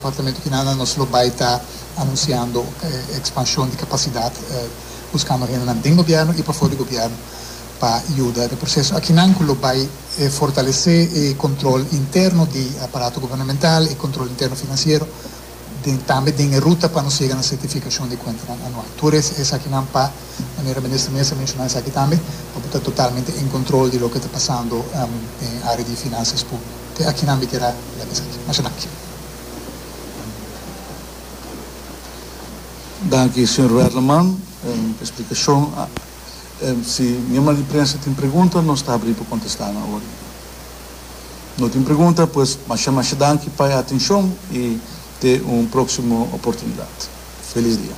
Departamento Finanza nos lo va a estar anunciando expansión de capacidad, buscando dentro del gobierno y para fuera del gobierno para ayudar el proceso. Aquí lo va a fortalecer el control interno del aparato gubernamental, el control interno financiero, también de ruta para nos llegar a la certificación de cuenta anual. Tú eres aquí para, de manera ministra mencionar aquí también, para estar totalmente en control de lo que está pasando en área de finanzas públicas. Aquí me queda la mesa aquí. Muchas gracias. Dank senhor Werleman. Explicação. Se nenhuma de imprensa tem pergunta, nós está abrindo para contestar agora. Não tem pergunta, pois mais dank para a atenção e ter uma próxima oportunidade. Feliz dia.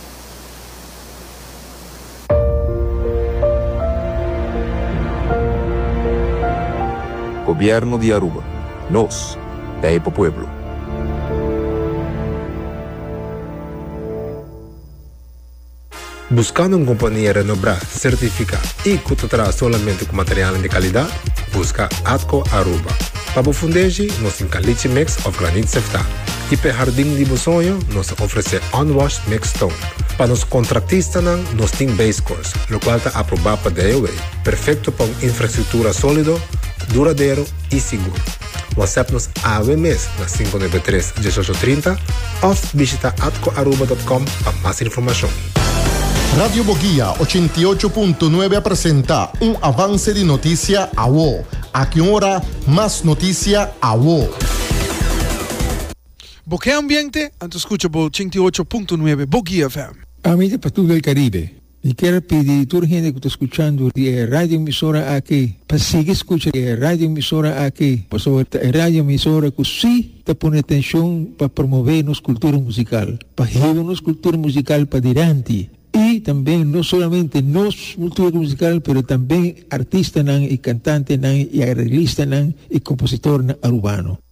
Gobierno de Aruba. Nos, de Epo Pueblo. Buscando una compañía renombrada, certificada y que te trae solamente con material de calidad, busca Atco Aruba. Para fundeji, nos encaliche mix of granite sefta. Y para jardín de sonho, nos ofrece unwashed mix stone. Para los contratistas, nos tiene base course, lo cual está aprobado por DOE. Perfecto para una infraestructura sólido, duradero y seguro. WhatsApp nos AWMS na 593-1830 o visita atcoaruba.com para más información. Radio Boguía 88.9 presenta un avance de noticia a WO. A qué hora más noticia a WO. Bokeh Ambiente, antes escucha por 88.9 Boguía FM. Amiga para todo el Caribe. Y quiero pedir a toda la gente que está escuchando de radio emisora aquí, para seguir escuchando de radio emisora aquí, para sobre radio emisora que sí te pone atención para promovernos cultura musical, para llevarnos cultura musical para adelante. Y también no solamente nos cultura musical, pero también artistas y cantantes y arreglistas y compositores urbanos.